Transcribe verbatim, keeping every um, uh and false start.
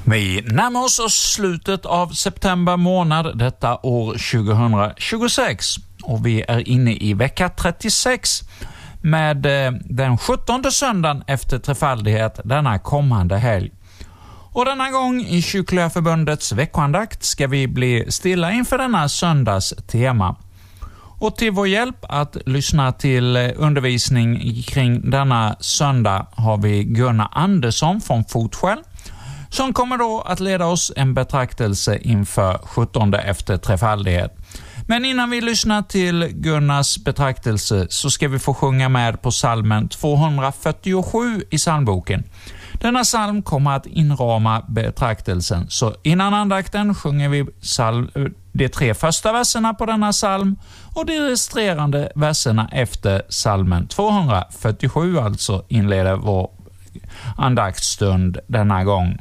Vi närmar oss slutet av september månad detta år tjugohundratjugosex och vi är inne i vecka trettiosex med den sjuttonde söndagen efter trefaldighet denna kommande helg. Och denna gång i Kyrkliga förbundets veckoandakt ska vi bli stilla inför denna söndags tema. Och till vår hjälp att lyssna till undervisning kring denna söndag har vi Gunnar Andersson från Fotskäl, som kommer då att leda oss en betraktelse inför sjuttonde efter trefaldighet. Men innan vi lyssnar till Gunnars betraktelse så ska vi få sjunga med på psalmen tvåhundrafyrtiosju i psalmboken. Denna psalm kommer att inrama betraktelsen, så innan andakten sjunger vi psalm, de tre första verserna på denna psalm och de resterande verserna efter psalmen tvåhundrafyrtiosju, alltså inleder vår andaktsstund denna gång.